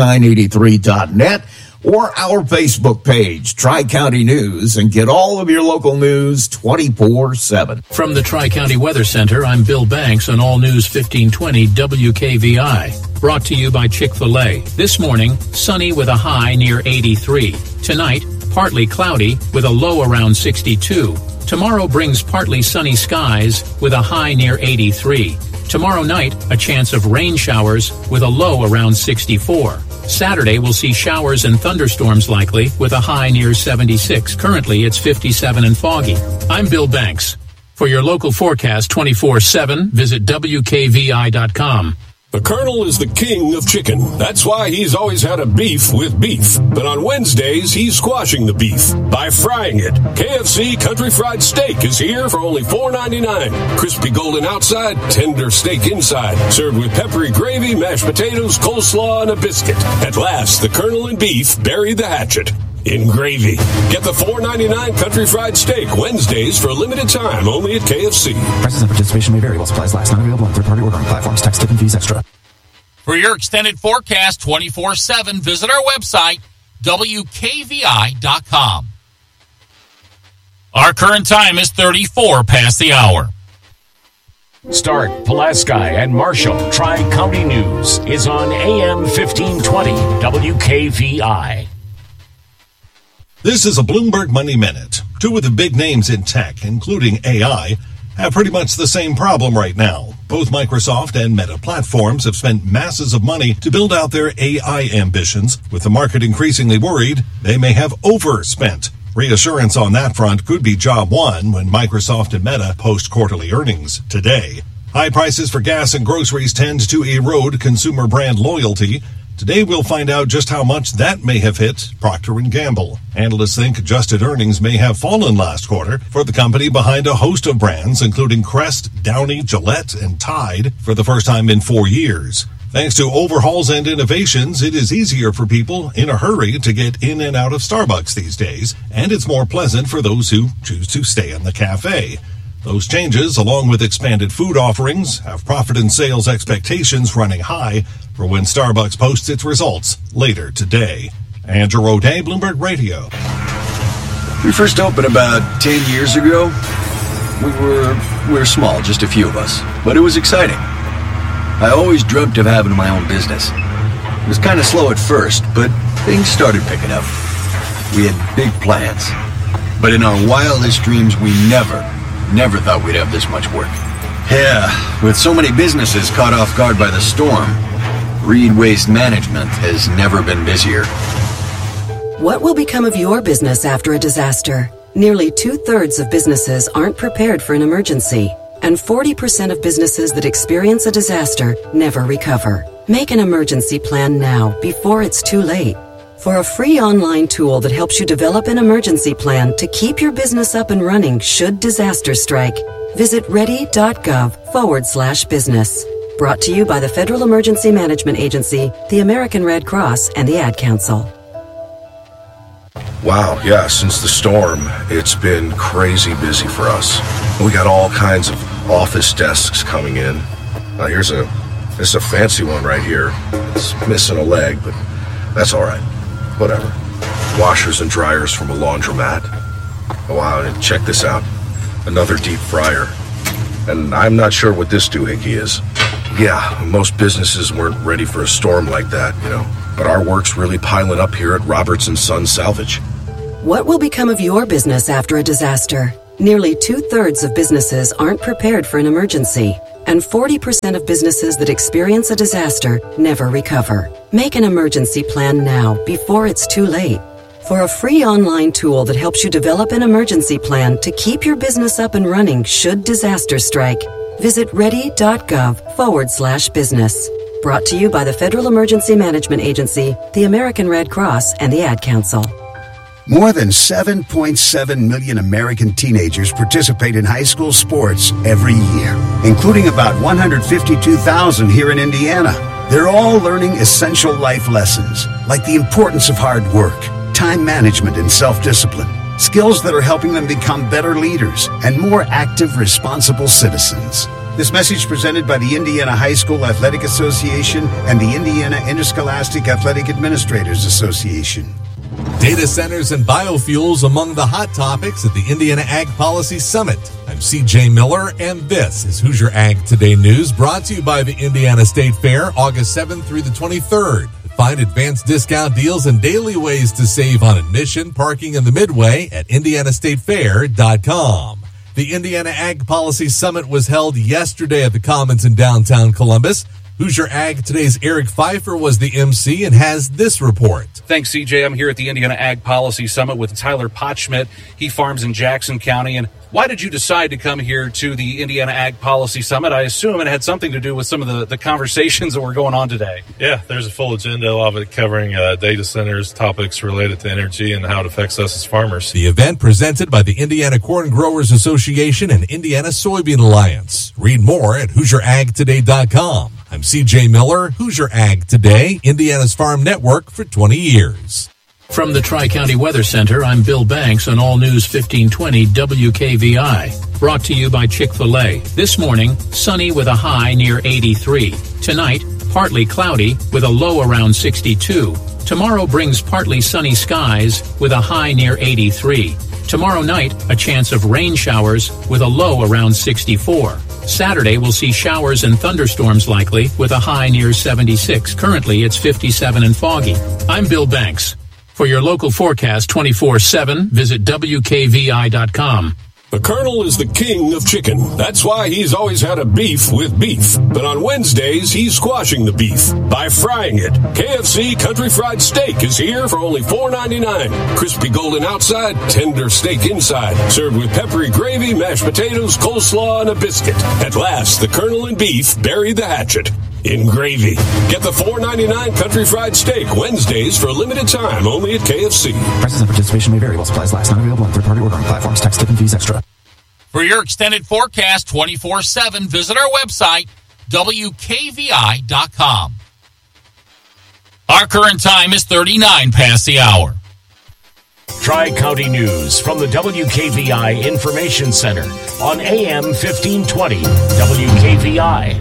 max983.net, or our Facebook page, Tri-County News, and get all of your local news 24/7. From the Tri-County Weather Center, I'm Bill Banks on All News 1520 WKVI. Brought to you by Chick-fil-A. This morning, sunny with a high near 83. Tonight, partly cloudy with a low around 62. Tomorrow brings partly sunny skies with a high near 83. Tomorrow night, a chance of rain showers with a low around 64. Saturday, we'll see showers and thunderstorms likely with a high near 76. Currently, it's 57 and foggy. I'm Bill Banks. For your local forecast 24/7, visit WKVI.com. The Colonel is the king of chicken. That's why he's always had a beef with beef. But on Wednesdays, he's squashing the beef by frying it. KFC Country Fried Steak is here for only $4.99. Crispy golden outside, tender steak inside. Served with peppery gravy, mashed potatoes, coleslaw, and a biscuit. At last, the Colonel and beef bury the hatchet in gravy. Get the $4.99 Country Fried Steak Wednesdays for a limited time only at KFC. Prices and participation may vary while supplies last. Not available on third-party ordering platforms. Tax, tip, and fees extra. For your extended forecast 24/7, visit our website, WKVI.com. Our current time is 34 past the hour. Stark, Pulaski, and Marshall Tri-County News is on AM 1520 WKVI. This is a Bloomberg Money Minute. Two of the big names in tech, including AI, have pretty much the same problem right now. Both Microsoft and Meta Platforms have spent masses of money to build out their AI ambitions. With the market increasingly worried, they may have overspent. Reassurance on that front could be job one when Microsoft and Meta post quarterly earnings today. High prices for gas and groceries tend to erode consumer brand loyalty. Today we'll find out just how much that may have hit Procter & Gamble. Analysts think adjusted earnings may have fallen last quarter for the company behind a host of brands, including Crest, Downy, Gillette, and Tide, for the first time in 4 years. Thanks to overhauls and innovations, it is easier for people in a hurry to get in and out of Starbucks these days, and it's more pleasant for those who choose to stay in the cafe. Those changes, along with expanded food offerings, have profit and sales expectations running high for when Starbucks posts its results later today. Andrew O'Day, Bloomberg Radio. We first opened about 10 years ago. We were small, just a few of us, but it was exciting. I always dreamt of having my own business. It was kind of slow at first, but things started picking up. We had big plans, but in our wildest dreams, we never thought we'd have this much work. Yeah, with so many businesses caught off guard by the storm, Reed Waste Management has never been busier. What will become of your business after a disaster? Nearly 2/3 of businesses aren't prepared for an emergency, and 40% of businesses that experience a disaster never recover. Make an emergency plan now before it's too late. For a free online tool that helps you develop an emergency plan to keep your business up and running should disaster strike, visit ready.gov/business. Brought to you by the Federal Emergency Management Agency, the American Red Cross, and the Ad Council. Wow, yeah, since the storm, it's been crazy busy for us. We got all kinds of office desks coming in. This is a fancy one right here. It's missing a leg, but that's all right. Whatever. Washers and dryers from a laundromat. Oh, wow, and check this out. Another deep fryer. And I'm not sure what this doohickey is. Yeah, most businesses weren't ready for a storm like that, But our work's really piling up here at Roberts & Son Salvage. What will become of your business after a disaster? Nearly 2/3 of businesses aren't prepared for an emergency, and 40% of businesses that experience a disaster never recover. Make an emergency plan now before it's too late. For a free online tool that helps you develop an emergency plan to keep your business up and running should disaster strike, visit ready.gov/business. Brought to you by the Federal Emergency Management Agency, the American Red Cross, and the Ad Council. More than 7.7 million American teenagers participate in high school sports every year, including about 152,000 here in Indiana. They're all learning essential life lessons, like the importance of hard work, time management, and self-discipline, skills that are helping them become better leaders and more active, responsible citizens. This message presented by the Indiana High School Athletic Association and the Indiana Interscholastic Athletic Administrators Association. Data centers and biofuels among the hot topics at the Indiana Ag Policy Summit. I'm CJ Miller, and this is Hoosier Ag Today News, brought to you by the Indiana State Fair, August 7th through the 23rd. Find advanced discount deals and daily ways to save on admission, parking, and the Midway at indianastatefair.com. The Indiana Ag Policy Summit was held yesterday at the Commons in downtown Columbus. Hoosier Ag Today's Eric Pfeiffer was the MC and has this report. Thanks, CJ. I'm here at the Indiana Ag Policy Summit with Tyler Potschmidt. He farms in Jackson County. And why did you decide to come here to the Indiana Ag Policy Summit? I assume it had something to do with some of the conversations that were going on today. Yeah, there's a full agenda of it covering data centers, topics related to energy, and how it affects us as farmers. The event presented by the Indiana Corn Growers Association and Indiana Soybean Alliance. Read more at HoosierAgToday.com. I'm CJ Miller, Hoosier Ag Today, Indiana's farm network for 20 years. From the Tri-County Weather Center, I'm Bill Banks on All News 1520 WKVI. Brought to you by Chick-fil-A. This morning, sunny with a high near 83. Tonight, partly cloudy with a low around 62. Tomorrow brings partly sunny skies with a high near 83. Tomorrow night, a chance of rain showers with a low around 64. Saturday, we'll see showers and thunderstorms likely with a high near 76. Currently, it's 57 and foggy. I'm Bill Banks. For your local forecast 24/7, visit WKVI.com. The Colonel is the king of chicken. That's why he's always had a beef with beef. But on Wednesdays, he's squashing the beef by frying it. KFC Country Fried Steak is here for only $4.99. Crispy golden outside, tender steak inside. Served with peppery gravy, mashed potatoes, coleslaw, and a biscuit. At last, the Colonel and beef bury the hatchet in gravy. Get the $4.99 Country Fried Steak Wednesdays for a limited time only at KFC. Prices and participation may vary while supplies last. Not available on third-party ordering platforms. Tax, tip, and fees extra. For your extended forecast 24/7, visit our website, WKVI.com. Our current time is 39 past the hour. Tri-County News from the WKVI Information Center on AM 1520 WKVI.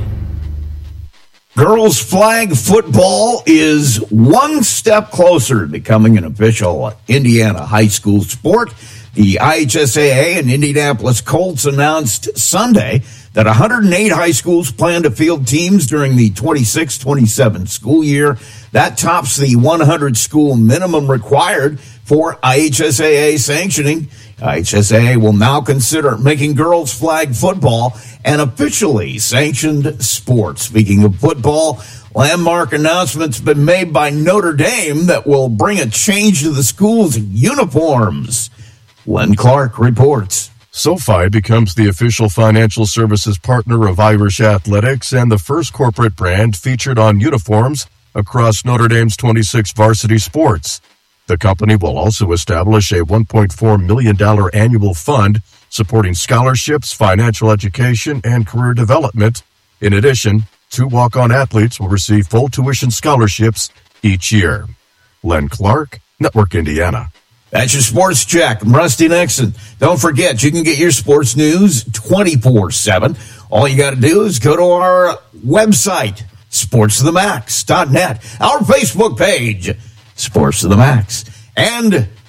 Girls flag football is one step closer to becoming an official Indiana high school sport. The IHSAA and Indianapolis Colts announced Sunday that 108 high schools plan to field teams during the 26-27 school year. That tops the 100 school minimum required for IHSAA sanctioning. IHSAA will now consider making girls flag football an officially sanctioned sport. Speaking of football, landmark announcements have been made by Notre Dame that will bring a change to the school's uniforms. Len Clark reports. SoFi becomes the official financial services partner of Irish Athletics and the first corporate brand featured on uniforms across Notre Dame's 26 varsity sports. The company will also establish a $1.4 million annual fund supporting scholarships, financial education, and career development. In addition, 2 walk-on athletes will receive full tuition scholarships each year. Len Clark, Network Indiana. That's your sports check. I'm Rusty Nixon. Don't forget, you can get your sports news 24/7. All you got to do is go to our website, sportsofthemax.net, our Facebook page, Sports of the Max, and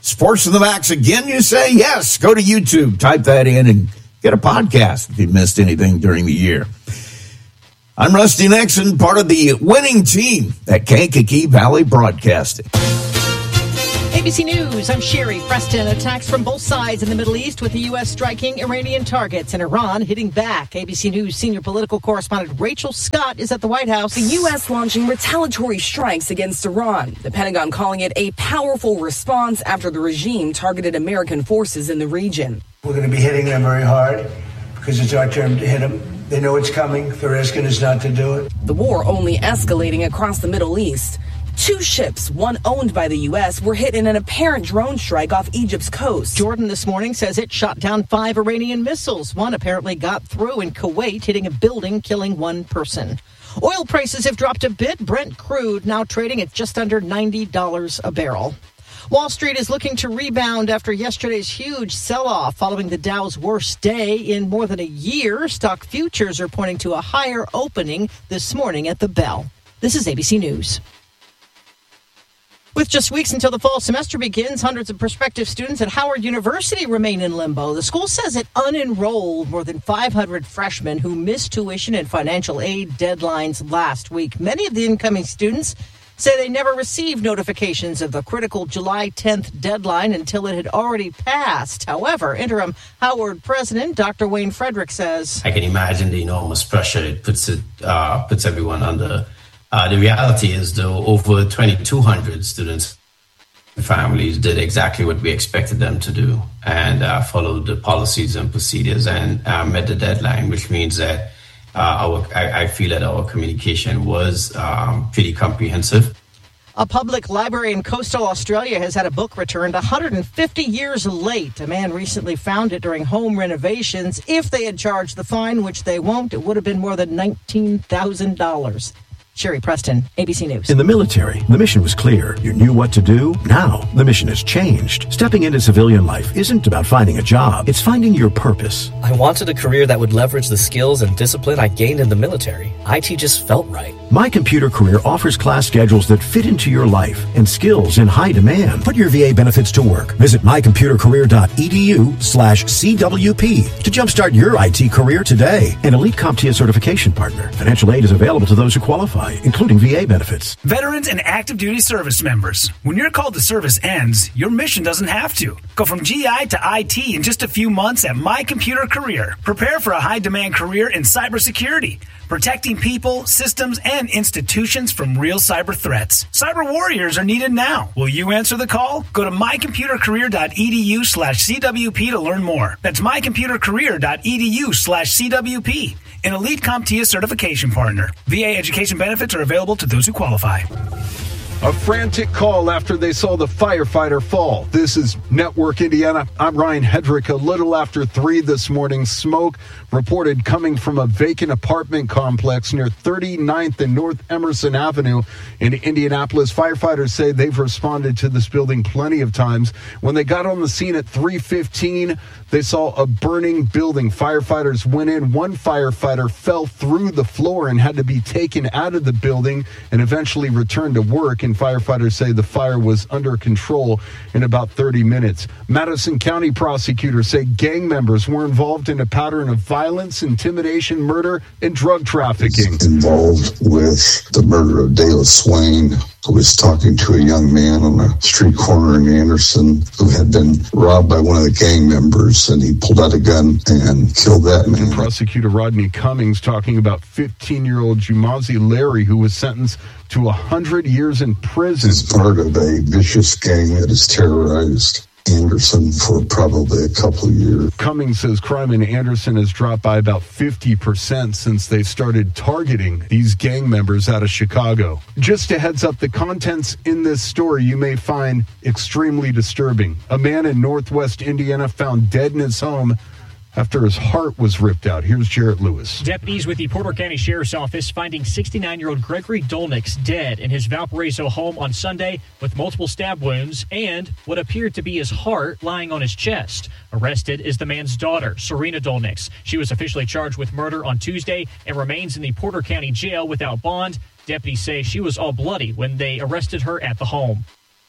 Sports in the Max again, you say? Yes. Go to YouTube, type that in, and get a podcast if you missed anything during the year. I'm Rusty Nixon, part of the winning team at Kankakee Valley Broadcasting. ABC News, I'm Sherry Preston. Attacks from both sides in the Middle East with the U.S. striking Iranian targets and Iran hitting back. ABC News senior political correspondent Rachel Scott is at the White House. The U.S. launching retaliatory strikes against Iran. The Pentagon calling it a powerful response after the regime targeted American forces in the region. We're going to be hitting them very hard because it's our turn to hit them. They know it's coming. They're asking us not to do it. The war only escalating across the Middle East. 2 ships, one owned by the U.S., were hit in an apparent drone strike off Egypt's coast. Jordan this morning says it shot down 5 Iranian missiles. One apparently got through in Kuwait, hitting a building, killing 1 person. Oil prices have dropped a bit. Brent crude now trading at just under $90 a barrel. Wall Street is looking to rebound after yesterday's huge sell-off following the Dow's worst day in more than a year. Stock futures are pointing to a higher opening this morning at the bell. This is ABC News. With just weeks until the fall semester begins, hundreds of prospective students at Howard University remain in limbo. The school says it unenrolled more than 500 freshmen who missed tuition and financial aid deadlines last week. Many of the incoming students say they never received notifications of the critical July 10th deadline until it had already passed. However, interim Howard president Dr. Wayne Frederick says, I can imagine the enormous pressure it puts everyone under. The reality is, though, over 2,200 students and families did exactly what we expected them to do and followed the policies and procedures and met the deadline, which means that I feel that our communication was pretty comprehensive. A public library in coastal Australia has had a book returned 150 years late. A man recently found it during home renovations. If they had charged the fine, which they won't, it would have been more than $19,000. Sherry Preston, ABC News. In the military, the mission was clear. You knew what to do. Now, the mission has changed. Stepping into civilian life isn't about finding a job. It's finding your purpose. I wanted a career that would leverage the skills and discipline I gained in the military. IT just felt right. My Computer Career offers class schedules that fit into your life and skills in high demand. Put your VA benefits to work. Visit mycomputercareer.edu/CWP to jumpstart your IT career today. An elite CompTIA certification partner. Financial aid is available to those who qualify, including VA benefits. Veterans and active duty service members. When your call to service ends, your mission doesn't have to. Go from GI to IT in just a few months at My Computer Career. Prepare for a high-demand career in cybersecurity, protecting people, systems, and institutions from real cyber threats. Cyber warriors are needed now. Will you answer the call? Go to mycomputercareer.edu/CWP to learn more. That's mycomputercareer.edu/CWP. An elite CompTIA certification partner. VA education benefits are available to those who qualify. A frantic call after they saw the firefighter fall. This is Network Indiana. I'm Ryan Hedrick. A little after 3 this morning, smoke reported coming from a vacant apartment complex near 39th and North Emerson Avenue in Indianapolis. Firefighters say they've responded to this building plenty of times. When they got on the scene at 3:15, they saw a burning building. Firefighters went in. One firefighter fell through the floor and had to be taken out of the building and eventually returned to work. And firefighters say the fire was under control in about 30 minutes. Madison County prosecutors say gang members were involved in a pattern of violence, intimidation, murder, and drug trafficking. Involved with the murder of Dayla Swain, who was talking to a young man on a street corner in Anderson who had been robbed by one of the gang members, and he pulled out a gun and killed that man. And Prosecutor Rodney Cummings talking about 15-year-old Jumazi Larry, who was sentenced to 100 years in prison. He's part of a vicious gang that has terrorized Anderson for probably a couple of years. Cummings says crime in Anderson has dropped by about 50% since they started targeting these gang members out of Chicago. Just a heads up, the contents in this story you may find extremely disturbing. A man in Northwest Indiana found dead in his home after his heart was ripped out. Here's Jarrett Lewis. Deputies with the Porter County Sheriff's Office finding 69-year-old Gregory Dolnix dead in his Valparaiso home on Sunday with multiple stab wounds and what appeared to be his heart lying on his chest. Arrested is the man's daughter, Serena Dolnix. She was officially charged with murder on Tuesday and remains in the Porter County Jail without bond. Deputies say she was all bloody when they arrested her at the home.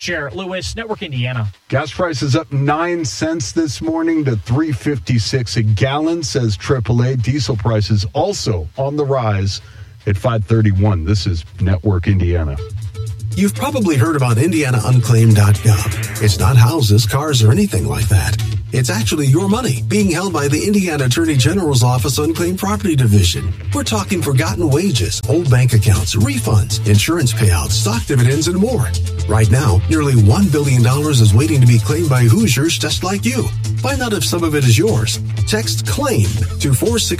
Jarrett Lewis, Network Indiana. Gas prices up 9 cents this morning to $3.56 a gallon, says AAA. Diesel prices also on the rise at $5.31. This is Network Indiana. You've probably heard about IndianaUnclaimed.gov. It's not houses, cars, or anything like that. It's actually your money being held by the Indiana Attorney General's Office Unclaimed Property Division. We're talking forgotten wages, old bank accounts, refunds, insurance payouts, stock dividends, and more. Right now, nearly $1 billion is waiting to be claimed by Hoosiers just like you. Find out if some of it is yours. Text CLAIM to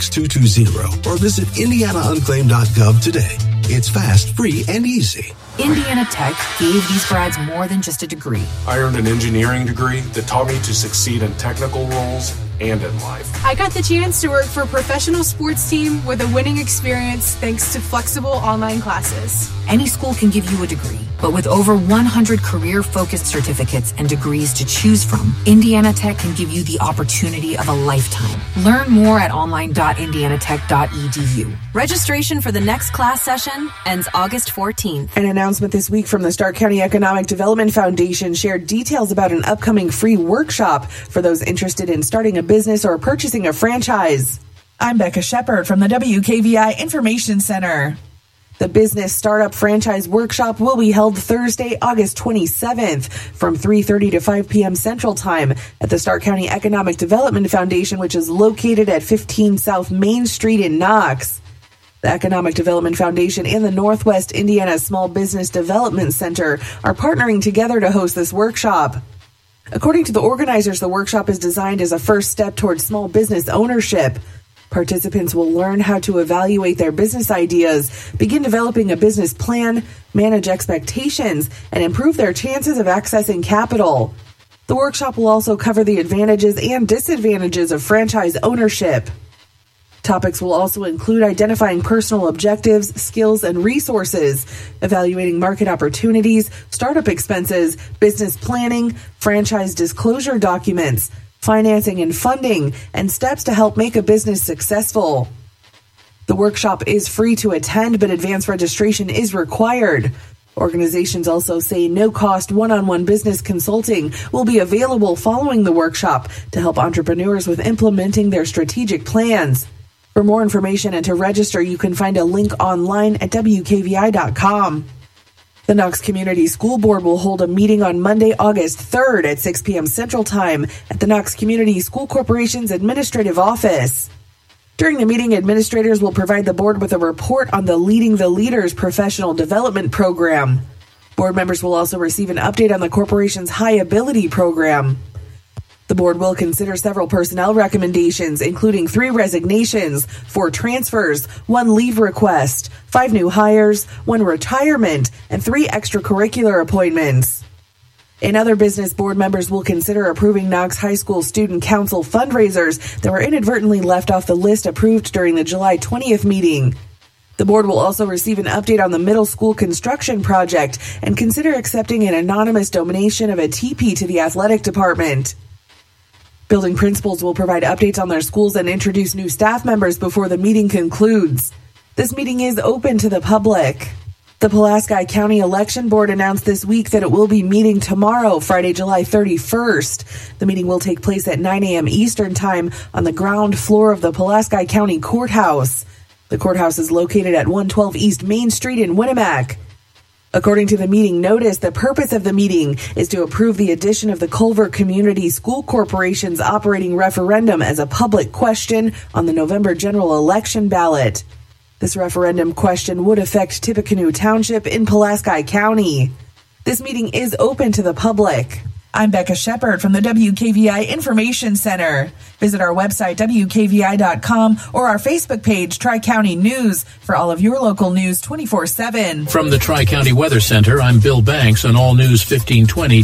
46220 or visit IndianaUnclaimed.gov today. It's fast, free, and easy. Indiana Tech gave these grads more than just a degree. I earned an engineering degree that taught me to succeed in technical roles and in life. I got the chance to work for a professional sports team with a winning experience thanks to flexible online classes. Any school can give you a degree, but with over 100 career-focused certificates and degrees to choose from, Indiana Tech can give you the opportunity of a lifetime. Learn more at online.indianatech.edu. Registration for the next class session ends August 14th. An announcement this week from the Stark County Economic Development Foundation shared details about an upcoming free workshop for those interested in starting a business or purchasing a franchise. I'm Becca Shepard from the WKVI Information Center. The Business Startup Franchise Workshop will be held Thursday, August 27th from 3:30 to 5 p.m. Central Time at the Stark County Economic Development Foundation, which is located at 15 South Main Street in Knox. The Economic Development Foundation and the Northwest Indiana Small Business Development Center are partnering together to host this workshop. According to the organizers, the workshop is designed as a first step towards small business ownership. Participants will learn how to evaluate their business ideas, begin developing a business plan, manage expectations, and improve their chances of accessing capital. The workshop will also cover the advantages and disadvantages of franchise ownership. Topics will also include identifying personal objectives, skills, and resources, evaluating market opportunities, startup expenses, business planning, franchise disclosure documents, financing and funding, and steps to help make a business successful. The workshop is free to attend, but advance registration is required. Organizations also say no-cost one-on-one business consulting will be available following the workshop to help entrepreneurs with implementing their strategic plans. For more information and to register, you can find a link online at WKVI.com. The Knox Community School Board will hold a meeting on Monday, August 3rd at 6 p.m. Central Time at the Knox Community School Corporation's Administrative Office. During the meeting, administrators will provide the board with a report on the Leading the Leaders Professional Development Program. Board members will also receive an update on the corporation's High Ability Program. The board will consider several personnel recommendations, including 3 resignations, 4 transfers, 1 leave request, 5 new hires, 1 retirement, and 3 extracurricular appointments. In other business, board members will consider approving Knox High School Student Council fundraisers that were inadvertently left off the list approved during the July 20th meeting. The board will also receive an update on the middle school construction project and consider accepting an anonymous donation of a teepee to the athletic department. Building principals will provide updates on their schools and introduce new staff members before the meeting concludes. This meeting is open to the public. The Pulaski County Election Board announced this week that it will be meeting tomorrow, Friday, July 31st. The meeting will take place at 9 a.m. Eastern Time on the ground floor of the Pulaski County Courthouse. The courthouse is located at 112 East Main Street in Winnemac. According to the meeting notice, the purpose of the meeting is to approve the addition of the Culver Community School Corporation's operating referendum as a public question on the November general election ballot. This referendum question would affect Tippecanoe Township in Pulaski County. This meeting is open to the public. I'm Becca Shepard from the WKVI Information Center. Visit our website, WKVI.com, or our Facebook page, Tri-County News, for all of your local news 24/7. From the Tri-County Weather Center, I'm Bill Banks on All News 1520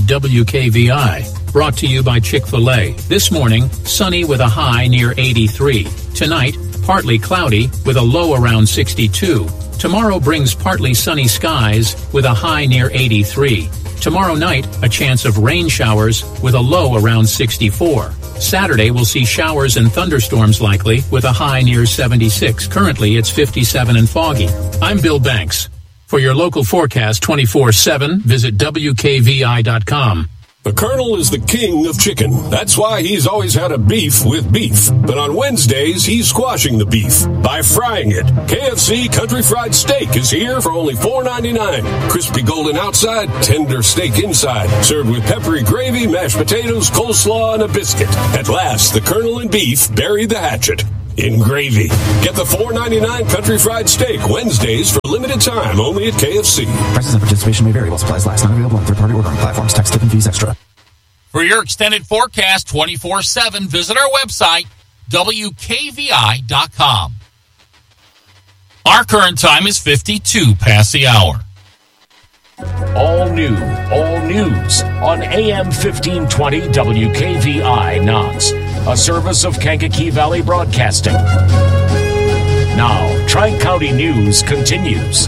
WKVI. Brought to you by Chick-fil-A. This morning, sunny with a high near 83. Tonight, partly cloudy with a low around 62. Tomorrow brings partly sunny skies with a high near 83. Tomorrow night, a chance of rain showers with a low around 64. Saturday, we'll see showers and thunderstorms likely with a high near 76. Currently, it's 57 and foggy. I'm Bill Banks. For your local forecast 24/7, visit WKVI.com. The Colonel is the king of chicken. That's why he's always had a beef with beef. But on Wednesdays, he's squashing the beef by frying it. KFC Country Fried Steak is here for only $4.99. Crispy golden outside, tender steak inside. Served with peppery gravy, mashed potatoes, coleslaw, and a biscuit. At last, the Colonel and beef bury the hatchet in gravy. Get the $4.99 Country Fried Steak Wednesdays for limited time only at KFC. Prices and participation may vary while supplies last. Not available on third-party ordering platforms. Tax, tip, and fees extra. For your extended forecast 24/7, visit our website, WKVI.com. Our current time is 52 past the hour. All new, all news on AM 1520 WKVI Knox, a service of Kankakee Valley Broadcasting. Now, Tri-County News continues.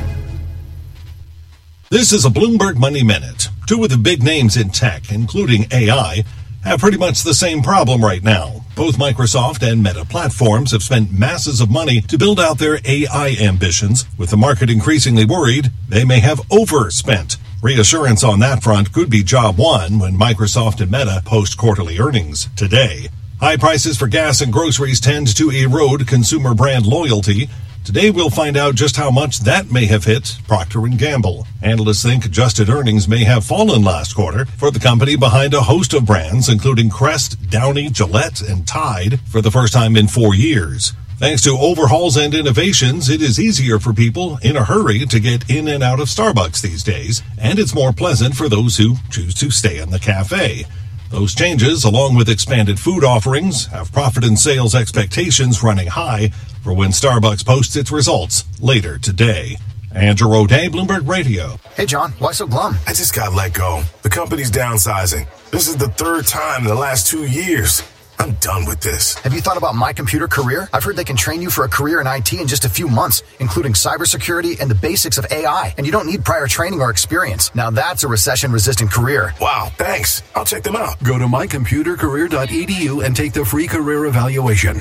This is a Bloomberg Money Minute. Two of the big names in tech, including AI, have pretty much the same problem right now. Both Microsoft and Meta Platforms have spent masses of money to build out their AI ambitions. With the market increasingly worried, they may have overspent. Reassurance on that front could be job one when Microsoft and Meta post quarterly earnings today. High prices for gas and groceries tend to erode consumer brand loyalty. Today we'll find out just how much that may have hit Procter & Gamble. Analysts think adjusted earnings may have fallen last quarter for the company behind a host of brands, including Crest, Downy, Gillette, and Tide, for the first time in 4 years. Thanks to overhauls and innovations, it is easier for people in a hurry to get in and out of Starbucks these days, and it's more pleasant for those who choose to stay in the cafe. Those changes, along with expanded food offerings, have profit and sales expectations running high for when Starbucks posts its results later today. Andrew O'Day, Bloomberg Radio. Hey, John, why so glum? I just got let go. The company's downsizing. This is the third time in the last 2 years. I'm done with this. Have you thought about My Computer Career? I've heard they can train you for a career in IT in just a few months, including cybersecurity and the basics of AI. And you don't need prior training or experience. Now that's a recession-resistant career. Wow, thanks. I'll check them out. Go to mycomputercareer.edu and take the free career evaluation.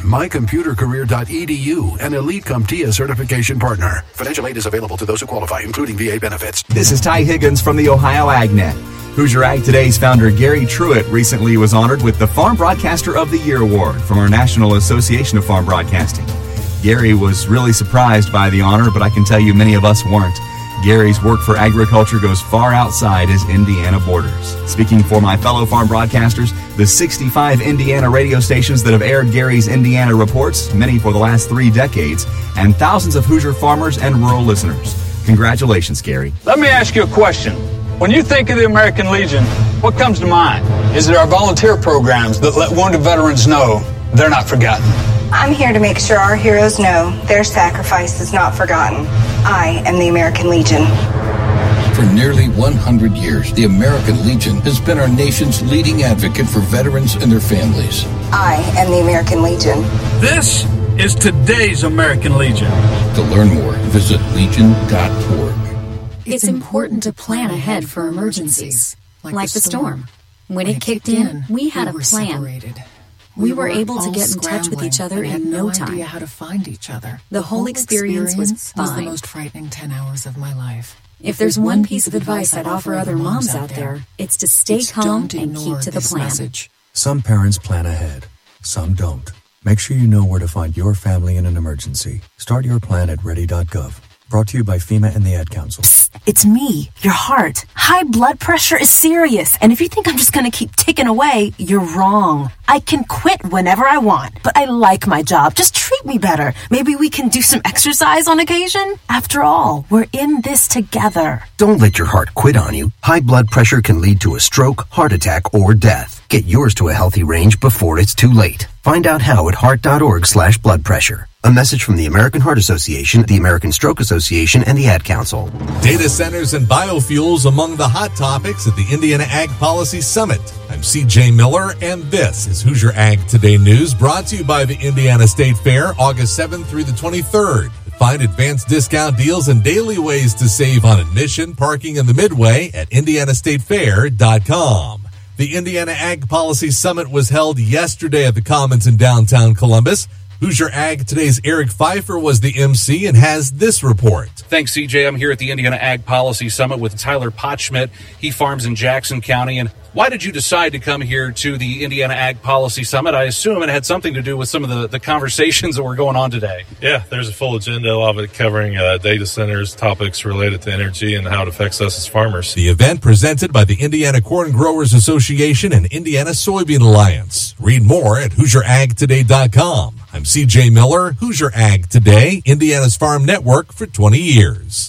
Mycomputercareer.edu, an Elite CompTIA certification partner. Financial aid is available to those who qualify, including VA benefits. This is Ty Higgins from the Ohio AgNet. Hoosier Ag Today's founder Gary Truitt recently was honored with the Farm Broadcaster of the Year award from our National Association of Farm Broadcasting. Gary was really surprised by the honor, but I can tell you many of us weren't. Gary's work for agriculture goes far outside his Indiana borders. Speaking for my fellow farm broadcasters, the 65 Indiana radio stations that have aired Gary's Indiana reports, many for the last 3 decades, and thousands of Hoosier farmers and rural listeners. Congratulations, Gary. Let me ask you a question. When you think of the American Legion, what comes to mind? Is it our volunteer programs that let wounded veterans know they're not forgotten? I'm here to make sure our heroes know their sacrifice is not forgotten. I am the American Legion. For nearly 100 years, the American Legion has been our nation's leading advocate for veterans and their families. I am the American Legion. This is today's American Legion. To learn more, visit legion.org. It's important to plan ahead for emergencies, like the storm. When it kicked in, we had a plan. We were able to get in touch with each other in no time. How to find each other. The whole experience was fine. The most frightening 10 hours of my life. If there's one piece of advice I'd offer other moms out there, it's to stay calm and keep to the plan. Some parents plan ahead, some don't. Make sure you know where to find your family in an emergency. Start your plan at ready.gov. Brought to you by FEMA and the Ad Council. It's me, your heart. High blood pressure is serious, and if you think I'm just going to keep ticking away, you're wrong. I can quit whenever I want, but I like my job. Just treat me better. Maybe we can do some exercise on occasion? After all, we're in this together. Don't let your heart quit on you. High blood pressure can lead to a stroke, heart attack, or death. Get yours to a healthy range before it's too late. Find out how at heart.org/blood pressure. A message from the American Heart Association, the American Stroke Association, and the Ad Council. Data centers and biofuels among the hot topics at the Indiana Ag Policy Summit. I'm CJ Miller, and this is Hoosier Ag Today News, brought to you by the Indiana State Fair, August 7th through the 23rd. Find advanced discount deals and daily ways to save on admission, parking, and the Midway at indianastatefair.com. The Indiana Ag Policy Summit was held yesterday at the Commons in downtown Columbus. Hoosier Ag Today's Eric Pfeiffer was the MC and has this report. Thanks, CJ. I'm here at the Indiana Ag Policy Summit with Tyler Potschmidt. He farms in Jackson County. And why did you decide to come here to the Indiana Ag Policy Summit? I assume it had something to do with some of the conversations that were going on today. Yeah, there's a full agenda of it covering data centers, topics related to energy, and how it affects us as farmers. The event presented by the Indiana Corn Growers Association and Indiana Soybean Alliance. Read more at HoosierAgToday.com. I'm CJ Miller, Hoosier Ag Today, Indiana's Farm Network for 20 years.